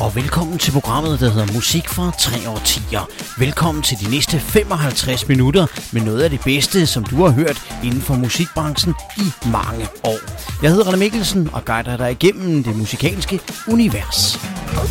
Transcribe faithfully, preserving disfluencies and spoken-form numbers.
Og velkommen til programmet, der hedder Musik fra tre årtier. Velkommen til de næste femoghalvtreds minutter med noget af det bedste, som du har hørt inden for musikbranchen i mange år. Jeg hedder Rane Mikkelsen og guider dig igennem det musikalske univers.